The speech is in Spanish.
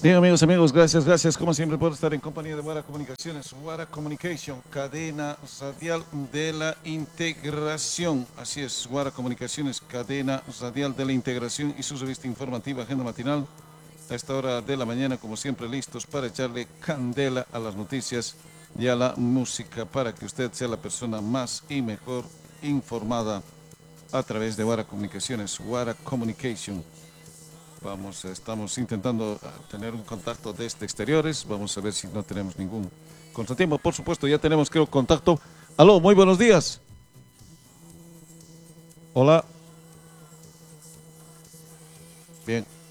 Bien, amigos, gracias como siempre por estar en compañía de Guara Comunicaciones, Guara Communication, cadena radial de la integración. Así es, Guara Comunicaciones, cadena radial de la integración y su revista informativa, Agenda Matinal. A esta hora de la mañana, como siempre, listos para echarle candela a las noticias y a la música para que usted sea la persona más y mejor informada a través de Guara Comunicaciones, Guara Communication. Estamos intentando tener un contacto desde exteriores. Vamos a ver si no tenemos ningún contratiempo. Por supuesto, ya tenemos, creo, contacto. Aló, muy buenos días. Hola. Bien.